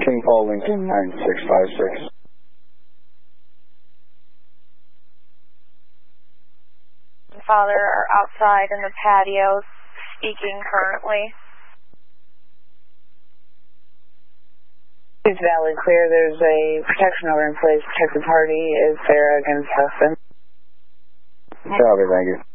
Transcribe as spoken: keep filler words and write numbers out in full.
King Paul Lincoln nine six five six. Father are outside in the patio speaking currently. It's valid clear. There's a protection order in place. Protect the party is there against Huston. Copy, thank you.